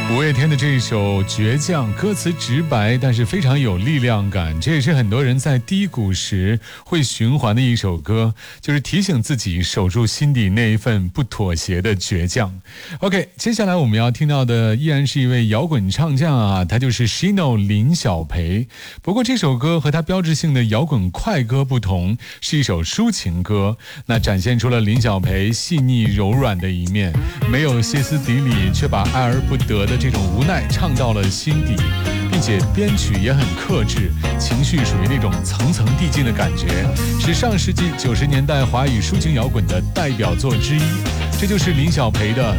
五月天的这一首《倔强》，歌词直白，但是非常有力量感。这也是很多人在低谷时会循环的一首歌，就是提醒自己守住心底那一份不妥协的倔强。OK， 接下来我们要听到的依然是一位摇滚唱将啊，他就是 Shino 林小培。不过这首歌和他标志性的摇滚快歌不同，是一首抒情歌，那展现出了林小培细腻柔软的一面，没有歇斯底里，却把爱而不得的这种无奈唱到了心底，并且编曲也很克制，情绪属于那种层层递进的感觉，是上世纪90年代华语抒情摇滚的代表作之一。这就是林小培的